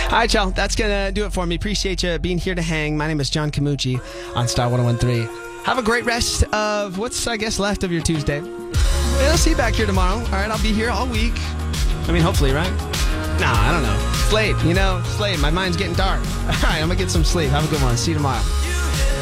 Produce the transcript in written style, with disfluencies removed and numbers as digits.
All right, y'all. That's going to do it for me. Appreciate you being here to hang. My name is John Camucci on Star 101.3. Have a great rest of what's, I guess, left of your Tuesday. I'll see you back here tomorrow. All right, I'll be here all week. I mean, hopefully, right? Nah, I don't know. It's late. It's late. My mind's getting dark. All right, I'm going to get some sleep. Have a good one. See you tomorrow.